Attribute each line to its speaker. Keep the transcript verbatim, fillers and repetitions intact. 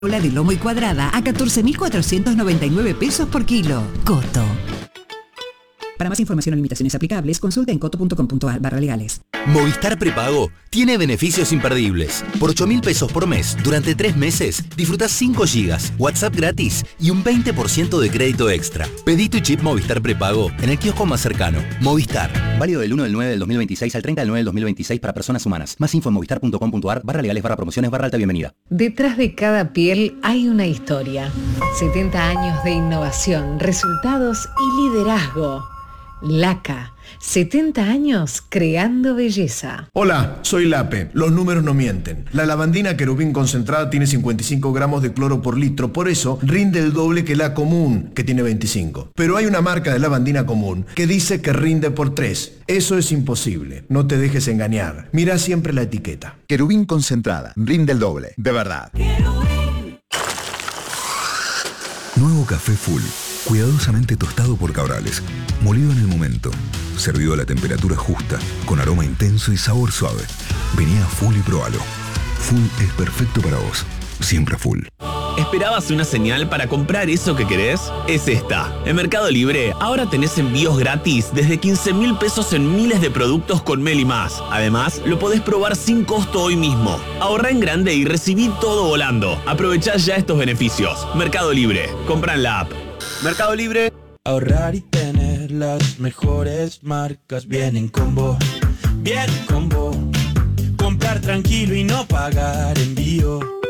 Speaker 1: La de lomo y cuadrada a catorce mil cuatrocientos noventa y nueve pesos por kilo. Coto. Para más información o limitaciones aplicables, consulta en coto punto com punto ar barra legales.
Speaker 2: Movistar Prepago tiene beneficios imperdibles. Por ocho mil pesos por mes, durante tres meses, disfrutás cinco gigas, WhatsApp gratis y un veinte por ciento de crédito extra. Pedí tu chip Movistar Prepago en el kiosco más cercano. Movistar. Válido del uno del nueve del dos mil veintiséis al treinta del nueve del dos mil veintiséis para personas humanas. Más info en movistar punto com punto ar barra legales barra promociones barra alta bienvenida.
Speaker 3: Detrás de cada piel hay una historia. setenta años de innovación, resultados y liderazgo. Laca, setenta años creando belleza.
Speaker 4: Hola, soy Lape. Los números no mienten. La lavandina querubín concentrada tiene cincuenta y cinco gramos de cloro por litro, por eso rinde el doble que la común, que tiene veinticinco. Pero hay una marca de lavandina común que dice que rinde por tres. Eso es imposible. No te dejes engañar. Mira siempre la etiqueta.
Speaker 5: Querubín concentrada, rinde el doble, de verdad.
Speaker 6: Nuevo café Full, cuidadosamente tostado por Cabrales, molido en el momento, servido a la temperatura justa, con aroma intenso y sabor suave. Vení a Full y probalo. Full es perfecto para vos, siempre Full.
Speaker 7: ¿Esperabas una señal para comprar eso que querés? Es esta. En Mercado Libre ahora tenés envíos gratis desde quince mil pesos en miles de productos con Meli Más. Además, lo podés probar sin costo hoy mismo. Ahorrá en grande y recibí todo volando. Aprovechá ya estos beneficios. Mercado Libre. Compra en la app. Mercado Libre.
Speaker 8: Ahorrar y tener las mejores marcas vienen con vos. Vienen con vos. Comprar tranquilo y no pagar envío.